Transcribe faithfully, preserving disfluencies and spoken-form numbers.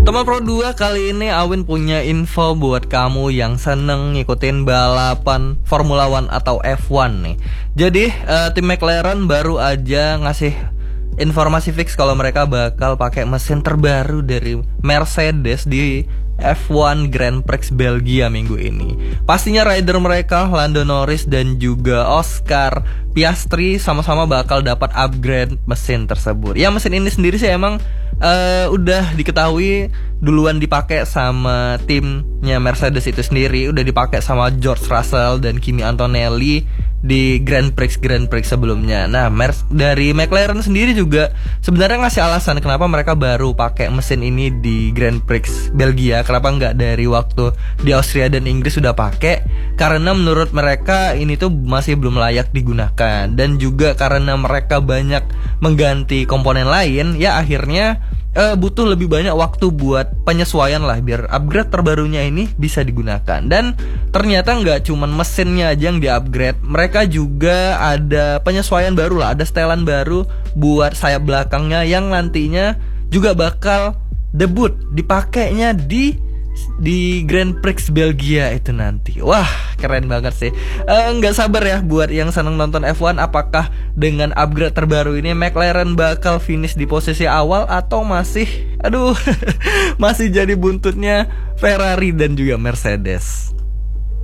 Teman Pro dua, kali ini Awin punya info buat kamu yang seneng ngikutin balapan Formula One atau F satu nih. Jadi uh, tim McLaren baru aja ngasih informasi fix kalau mereka bakal pakai mesin terbaru dari Mercedes di F satu Grand Prix Belgia minggu ini. Pastinya rider mereka Lando Norris dan juga Oscar Piastri sama-sama bakal dapat upgrade mesin tersebut. Ya, mesin ini sendiri sih emang uh, udah diketahui duluan dipakai sama timnya Mercedes itu sendiri, udah dipakai sama George Russell dan Kimi Antonelli di Grand Prix Grand Prix sebelumnya. Nah, Mer- dari McLaren sendiri juga sebenarnya ngasih alasan kenapa mereka baru pakai mesin ini di Grand Prix Belgia, kenapa nggak dari waktu di Austria dan Inggris sudah pakai. Karena menurut mereka ini tuh masih belum layak digunakan, dan juga karena mereka banyak mengganti komponen lain, ya akhirnya Uh, butuh lebih banyak waktu buat penyesuaian lah biar upgrade terbarunya ini bisa digunakan. Dan ternyata nggak cuman mesinnya aja yang di-upgrade, mereka juga ada penyesuaian baru lah, ada setelan baru buat sayap belakangnya yang nantinya juga bakal debut dipakainya di di Grand Prix Belgia itu nanti. Wah, keren banget sih. uh, Nggak sabar ya buat yang seneng nonton F satu. Apakah dengan upgrade terbaru ini McLaren bakal finish di posisi awal atau masih Aduh masih jadi buntutnya Ferrari dan juga Mercedes.